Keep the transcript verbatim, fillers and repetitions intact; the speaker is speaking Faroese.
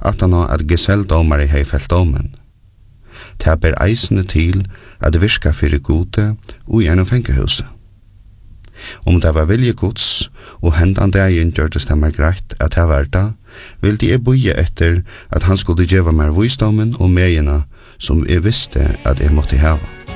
at han har at geseldomare hei felt domen. Det ber eisene til at virka fyrir gode og i en fengehuset. Om det var vilje gods, og hendan dagen gjørtes det meg greit at det var det, vil de boje etter at han skulle gjeva meg visdommen og megina som jeg visste at jeg måtte hava.